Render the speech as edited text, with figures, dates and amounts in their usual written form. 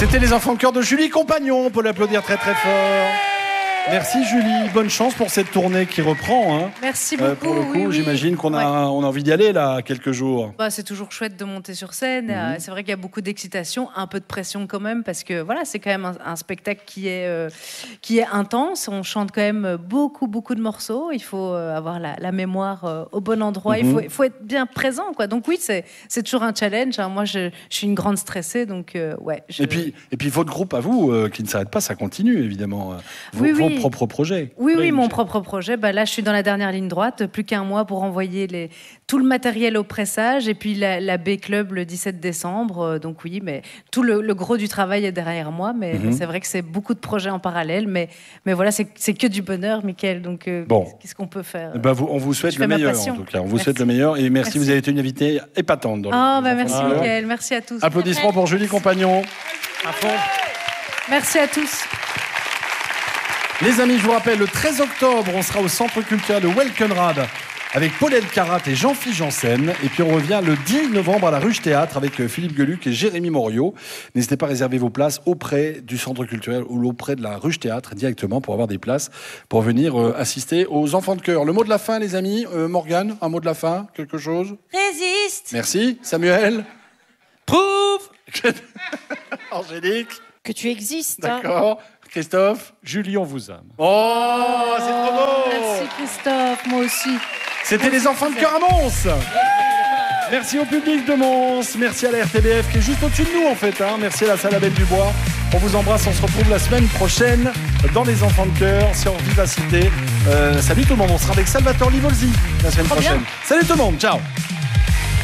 C'était les enfants de cœur de Julie Compagnon. On peut l'applaudir très très fort. Merci Julie, bonne chance pour cette tournée qui reprend. Hein. Merci beaucoup. Pour le coup, j'imagine qu'on a envie d'y aller là, quelques jours. C'est toujours chouette de monter sur scène. C'est vrai qu'il y a beaucoup d'excitation, un peu de pression quand même, parce que voilà, c'est quand même un spectacle qui est intense. On chante quand même beaucoup de morceaux. Il faut avoir la mémoire au bon endroit. Il faut être bien présent, quoi. Donc oui, c'est toujours un challenge. Hein. Moi, je suis une grande stressée, donc ouais. Et puis votre groupe à vous, qui ne s'arrête pas, ça continue évidemment. Vos propres projets. Oui, mon propre projet. Là, je suis dans la dernière ligne droite. Plus qu'un mois pour envoyer tout le matériel au pressage. Et puis la B-Club le 17 décembre. Donc oui, mais tout le gros du travail est derrière moi. Mais c'est vrai que c'est beaucoup de projets en parallèle. Mais voilà, c'est que du bonheur, Mickaël. Donc qu'est-ce qu'on peut faire on vous souhaite le meilleur, en tout cas. On vous souhaite le meilleur. Et merci. Vous avez été une invitée épatante. Merci, Mickaël. Merci à tous. Applaudissements pour Julie Compagnon. À fond. Merci à tous. Les amis, je vous rappelle, le 13 octobre, on sera au Centre culturel de Welkenrad avec Paul Elkarat et Jean-Philippe Janssen. Et puis on revient le 10 novembre à la Ruche Théâtre avec Philippe Geluc et Jérémy Morio. N'hésitez pas à réserver vos places auprès du Centre culturel ou auprès de la Ruche Théâtre directement pour avoir des places pour venir assister aux enfants de chœur. Le mot de la fin, les amis. Morgane, un mot de la fin, quelque chose ? Résiste. Merci. Samuel ? Prouve Angélique ? Que tu existes. D'accord. Christophe, Julie, on vous aime. Oh, c'est trop beau. Merci Christophe, moi aussi. C'était les enfants de cœur à Mons. Merci au public de Mons, merci à la RTBF qui est juste au-dessus de nous en fait. Hein. Merci à la salle Abel Dubois. On vous embrasse, on se retrouve la semaine prochaine dans les enfants de cœur sur Vivacité. Salut tout le monde, on sera avec Salvatore Livolzi la semaine prochaine. Salut tout le monde, ciao.